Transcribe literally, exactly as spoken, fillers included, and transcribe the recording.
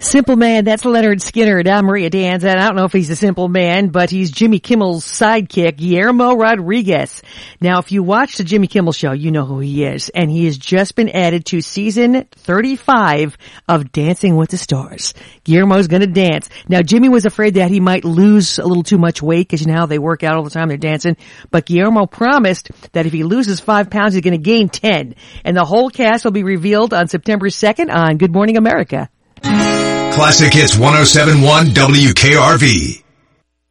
Simple Man, that's Leonard Skinner. I'm Maria Danza, and I don't know if he's a simple man, but he's Jimmy Kimmel's sidekick, Guillermo Rodriguez. Now, if you watch the Jimmy Kimmel Show, you know who he is, and he has just been added to season thirty-five of Dancing with the Stars. Guillermo's gonna dance. Now, Jimmy was afraid that he might lose a little too much weight, because you know how they work out all the time, they're dancing, but Guillermo promised that if he loses five pounds, he's gonna gain ten. And the whole cast will be revealed on September second on Good Morning America. Classic Hits one oh seven point one W K R V.